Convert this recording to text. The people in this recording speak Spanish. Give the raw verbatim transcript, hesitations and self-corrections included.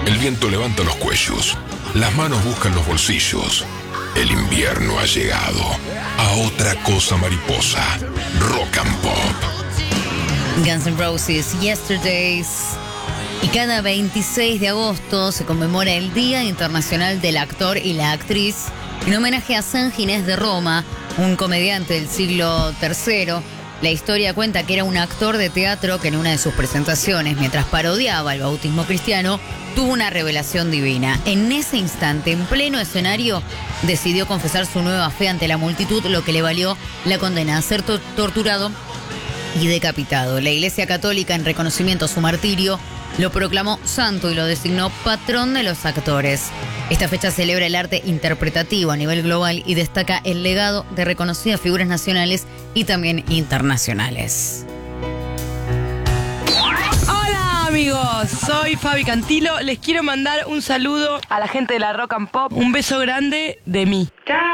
El viento levanta los cuellos, las manos buscan los bolsillos. El invierno ha llegado a otra cosa mariposa. Rock and Pop. Guns N' Roses, Yesterdays. Y cada veintiséis de agosto se conmemora el Día Internacional del Actor y la Actriz en homenaje a San Ginés de Roma, un comediante del siglo tercero. La historia cuenta que era un actor de teatro que en una de sus presentaciones, mientras parodiaba el bautismo cristiano, tuvo una revelación divina. En ese instante, en pleno escenario, decidió confesar su nueva fe ante la multitud, lo que le valió la condena a ser to- torturado y decapitado. La Iglesia Católica, en reconocimiento a su martirio, lo proclamó santo y lo designó patrón de los actores. Esta fecha celebra el arte interpretativo a nivel global y destaca el legado de reconocidas figuras nacionales y también internacionales. Hola amigos, soy Fabi Cantilo. Les quiero mandar un saludo a la gente de la Rock and Pop. Un beso grande de mí. ¡Chao!